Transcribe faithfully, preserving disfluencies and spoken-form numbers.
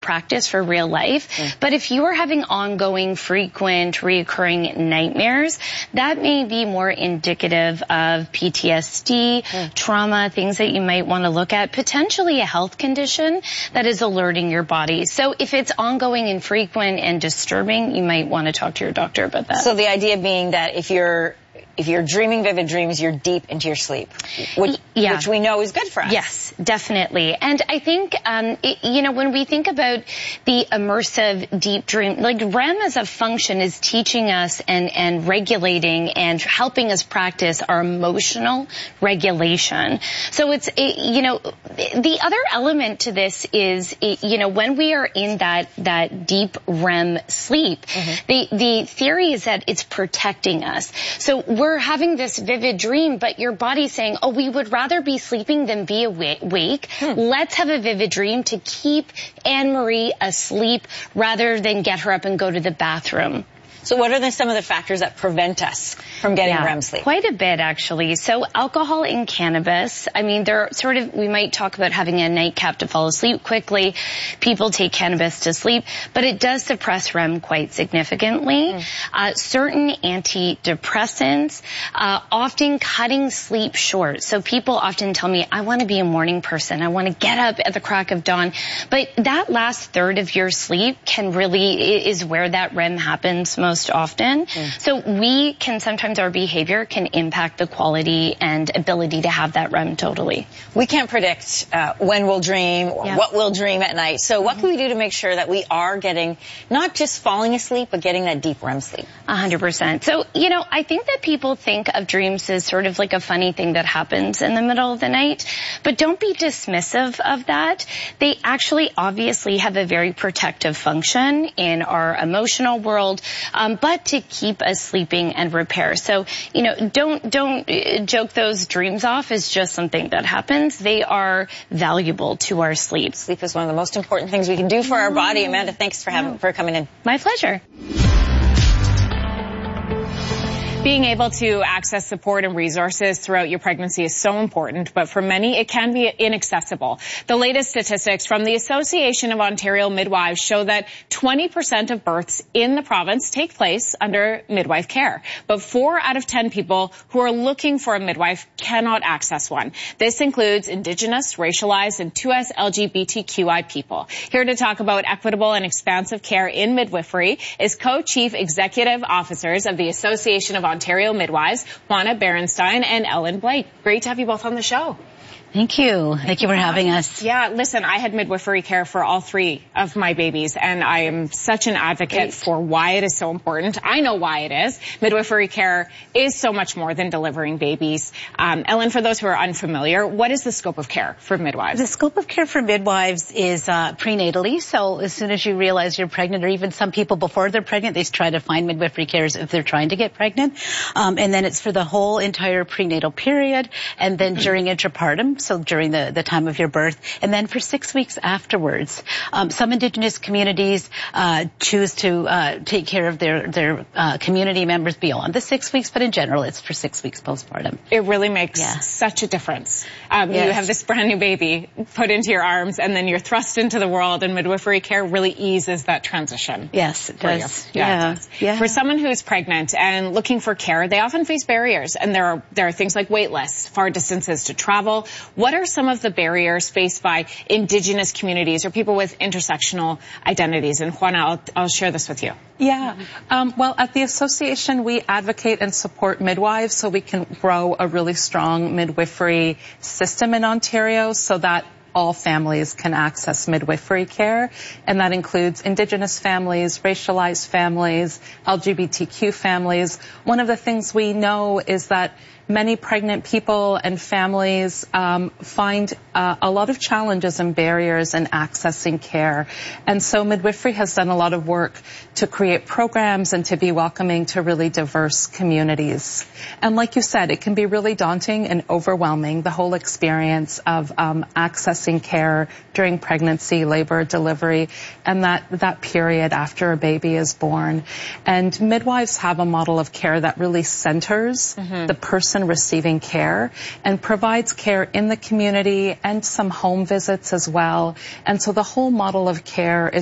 practice for real life. Mm. But if you are having ongoing, frequent, reoccurring nightmares, that may be more indicative of P T S D, mm. trauma, things that you might want to look at, potentially a health condition that is alerting your body. So if it's ongoing and frequent and disturbing, you might want to talk to your doctor about that. So the idea being that if you're If you're dreaming vivid dreams, you're deep into your sleep, which, yeah. which we know is good for us. Yes, definitely. And I think, um, it, you know, when we think about the immersive deep dream, like R E M as a function is teaching us and, and regulating and helping us practice our emotional regulation. So it's, it, you know, the other element to this is, it, you know, when we are in that, that deep R E M sleep, mm-hmm. the, the theory is that it's protecting us. So we're having this vivid dream, but your body's saying, oh, we would rather be sleeping than be awake. Hmm. Let's have a vivid dream to keep Anne-Marie asleep rather than get her up and go to the bathroom. So what are the, some of the factors that prevent us from getting yeah, R E M sleep? Quite a bit, actually. So alcohol and cannabis, I mean, they're sort of, we might talk about having a nightcap to fall asleep quickly. People take cannabis to sleep, but it does suppress R E M quite significantly. Mm. Uh, certain antidepressants, uh, often cutting sleep short. So people often tell me, I want to be a morning person. I want to get up at the crack of dawn. But that last third of your sleep can really, is where that R E M happens most most often. Mm. So we can, sometimes our behavior can impact the quality and ability to have that R E M totally. We can't predict uh, when we'll dream or yeah. what we'll dream at night. So what mm-hmm. can we do to make sure that we are getting, not just falling asleep, but getting that deep R E M sleep? A hundred percent. So, you know, I think that people think of dreams as sort of like a funny thing that happens in the middle of the night, but don't be dismissive of that. They actually obviously have a very protective function in our emotional world. Um, but to keep us sleeping and repair. So, you know, don't don't joke those dreams off as just something that happens. They are valuable to our sleep. Sleep is one of the most important things we can do for our body. Amanda, thanks for having for coming in. My pleasure. Being able to access support and resources throughout your pregnancy is so important, but for many, it can be inaccessible. The latest statistics from the Association of Ontario Midwives show that twenty percent of births in the province take place under midwife care. But four out of ten people who are looking for a midwife cannot access one. This includes Indigenous, racialized, and two S L G B T Q I people. Here to talk about equitable and expansive care in midwifery is co-chief executive officers of the Association of Ontario Midwives, Juana Berenstein and Ellen Blake. Great to have you both on the show. Thank you. Thank you for having us. Yeah, listen, I had midwifery care for all three of my babies, and I am such an advocate Great. for why it is so important. I know why it is. Midwifery care is so much more than delivering babies. Um, Ellen, for those who are unfamiliar, what is the scope of care for midwives? The scope of care for midwives is uh, prenatally, so as soon as you realize you're pregnant, or even some people before they're pregnant, they try to find midwifery cares if they're trying to get pregnant. Um, and then it's for the whole entire prenatal period, and then during intrapartum, so during the, the time of your birth, and then for six weeks afterwards. Um, some Indigenous communities uh, choose to uh, take care of their, their uh, community members beyond the six weeks, but in general, it's for six weeks postpartum. It really makes yeah. such a difference. Um, yes. You have this brand new baby put into your arms, and then you're thrust into the world, and midwifery care really eases that transition. Yes, it does. Yeah, yeah. It does. yeah. For someone who's pregnant and looking for care, they often face barriers, and there are, there are things like wait lists, far distances to travel. What are some of the barriers faced by Indigenous communities or people with intersectional identities? And Juana, I'll, I'll share this with you. Yeah. Um, well, at the association, we advocate and support midwives so we can grow a really strong midwifery system in Ontario so that all families can access midwifery care, and that includes Indigenous families, racialized families, L G B T Q families. One of the things we know is that many pregnant people and families um, find uh, a lot of challenges and barriers in accessing care. And so midwifery has done a lot of work to create programs and to be welcoming to really diverse communities. And like you said, it can be really daunting and overwhelming, the whole experience of um, accessing care during pregnancy, labor, delivery, and that, that period after a baby is born. And midwives have a model of care that really centers mm-hmm. the person often receiving care and provides care in the community and some home visits as well. And so the whole model of care is